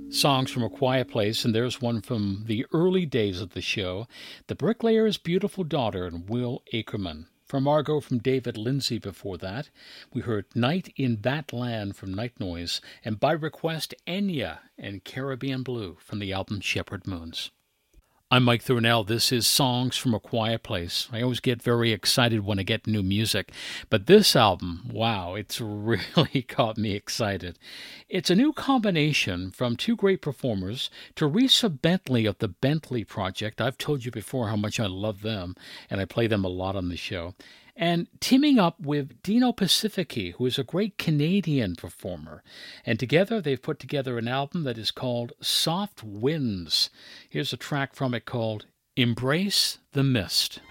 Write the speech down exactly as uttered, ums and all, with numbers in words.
Songs from A Quiet Place, and there's one from the early days of the show, The Bricklayer's Beautiful Daughter, and Will Ackerman. From Margot from David Lindsay before that, we heard Night in That Land from Night Noise, and by request, Enya and Caribbean Blue from the album Shepherd Moons. I'm Mike Thornell. This is Songs from a Quiet Place. I always get very excited when I get new music, but this album, wow, it's really got me excited. It's a new combination from two great performers, Teresa Bentley of the Bentley Project. I've told you before how much I love them, and I play them a lot on the show. And teaming up with Dino Pacifici, who is a great Canadian performer. And together they've put together an album that is called Soft Winds. Here's a track from it called Embrace the Mist.